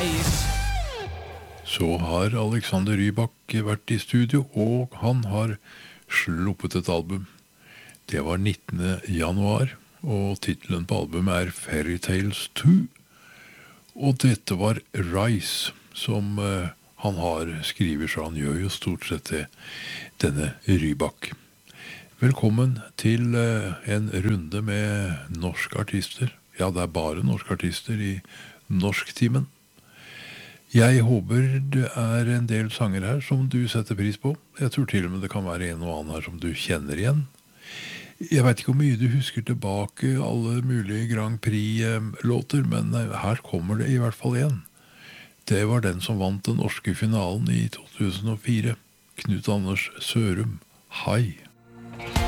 Reis. Så har Alexander Rybak vært i studio, og han har sluppet et album. Det var 19. januar, og titelen på albumet er Fairy Tales 2. Og dette var Rise, som han har skriver, så han gjør jo stort sett det, denne Rybak. Velkommen til en runde med norske artister. Ja, det er bare norske artister i Norsktimen. Jeg håper det er en del sanger her som du setter pris på. Jeg tror til og med det kan være en og annen her som du kjenner igjen. Jeg vet ikke hvor mye du husker tilbake alle mulige Grand Prix-låter, men her kommer det i hvert fall en. Det var den som vant den norske finalen i 2004. Knut Anders Sørum. Hei!